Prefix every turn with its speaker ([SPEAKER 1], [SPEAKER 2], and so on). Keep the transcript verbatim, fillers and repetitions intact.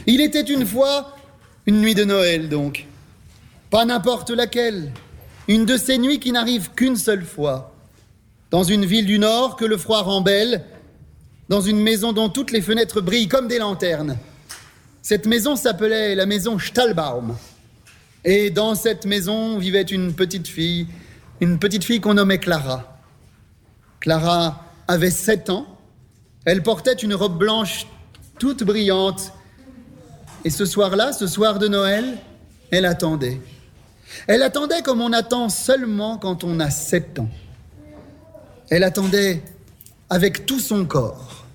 [SPEAKER 1] Il était une fois une nuit de Noël, donc. Pas n'importe laquelle. Une de ces nuits qui n'arrivent qu'une seule fois. Dans une ville du Nord que le froid rend belle, dans une maison dont toutes les fenêtres brillent comme des lanternes. Cette maison s'appelait la maison Stahlbaum. Et dans cette maison vivait une petite fille, une petite fille qu'on nommait Clara. Clara avait sept ans. Elle portait une robe blanche toute brillante. Et ce soir-là, ce soir de Noël, elle attendait. Elle attendait comme on attend seulement quand on a sept ans. Elle attendait avec tout son corps.